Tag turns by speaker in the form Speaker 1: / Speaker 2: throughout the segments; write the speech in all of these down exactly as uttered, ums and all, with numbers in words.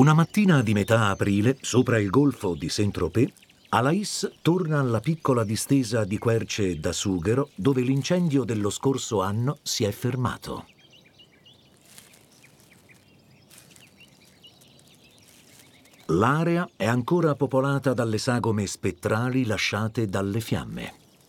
Speaker 1: Una mattina di metà aprile, sopra il golfo di Saint-Tropez, Alaïs torna alla piccola distesa di querce da sughero dove l'incendio dello scorso anno si è fermato. L'area è ancora popolata dalle sagome spettrali lasciate dalle fiamme.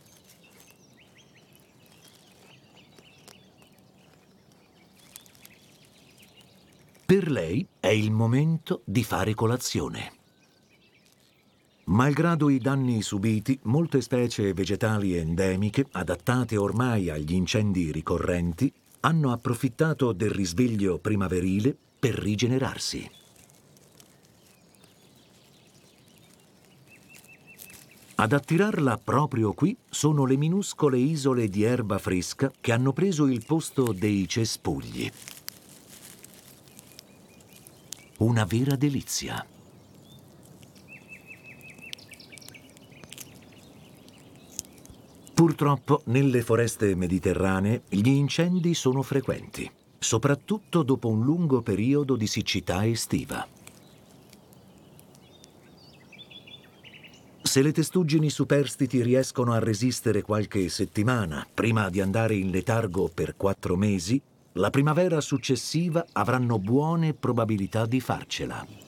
Speaker 1: Per lei è il momento di fare colazione. Malgrado i danni subiti, molte specie vegetali endemiche, adattate ormai agli incendi ricorrenti, hanno approfittato del risveglio primaverile per rigenerarsi. Ad attirarla proprio qui sono le minuscole isole di erba fresca che hanno preso il posto dei cespugli. Una vera delizia. Purtroppo, nelle foreste mediterranee gli incendi sono frequenti, soprattutto dopo un lungo periodo di siccità estiva. Se le testuggini superstiti riescono a resistere qualche settimana prima di andare in letargo per quattro mesi, la primavera successiva avranno buone probabilità di farcela.